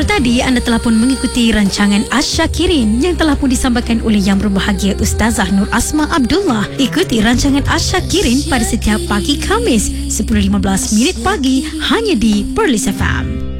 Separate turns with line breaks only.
Pendengar tadi, anda telah pun mengikuti rancangan Asyakirin yang telah pun disampaikan oleh Yang Berbahagia Ustazah Nur Asma Abdullah. Ikuti rancangan Asyakirin pada setiap pagi Khamis 10.15 pagi hanya di Perlis FM.